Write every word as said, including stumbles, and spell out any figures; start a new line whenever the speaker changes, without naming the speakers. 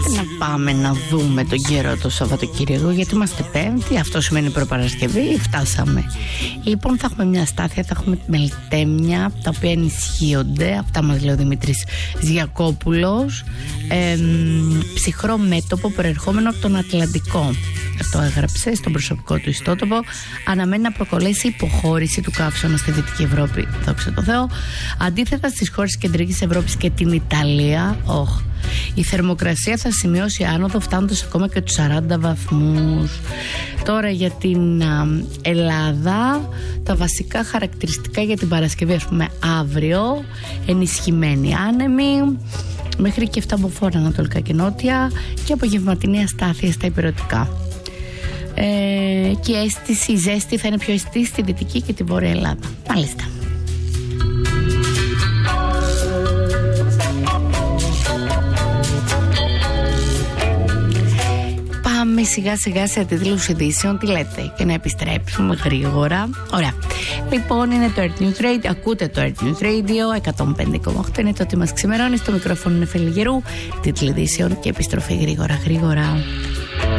να πάμε να δούμε τον καιρό το Σαββατοκύριακο, γιατί είμαστε Πέμπτη, αυτό σημαίνει προπαρασκευή, φτάσαμε. Λοιπόν, θα έχουμε μια αστάθεια, θα έχουμε μελτέμια, τα οποία ενισχύονται, αυτά μας λέει ο Δημήτρης Ζιακόπουλος. Ε, ψυχρό μέτωπο προερχόμενο από τον Ατλαντικό. Αυτό έγραψε στον προσωπικό του ιστότοπο. Αναμένει να προκαλέσει υποχώρηση του καύσωνα στη Δυτική Ευρώπη, δόξα τω Θεώ. Αντίθετα στις χώρες της Κεντρικής Ευρώπης και την Ιταλία, oh, η θερμοκρασία θα σημειώσει άνοδο, φτάνοντας ακόμα και τους σαράντα βαθμούς. Τώρα για την α, Ελλάδα, τα βασικά χαρακτηριστικά για την Παρασκευή, ας πούμε αύριο, ενισχυμένη άνεμη, μέχρι και επτά μποφόρ ανατολικά και νότια, και απογευματινή αστάθεια στα υπηρετικά. Ε, και η αίσθηση, η ζέστη θα είναι πιο αισθητή στη Δυτική και τη Βόρεια Ελλάδα. Μάλιστα. Πάμε σιγά σιγά σε τίτλους ειδήσεων, τι λέτε, και να επιστρέψουμε γρήγορα. Ωραία. Λοιπόν, είναι το Earth News Radio, ακούτε το Earth News Radio εκατόν πέντε κόμμα οκτώ, είναι το ότι μας ξημερώνει. Στο μικρόφωνο είναι Φελιγερού, τίτλοι ειδήσεων και επιστροφή γρήγορα γρήγορα.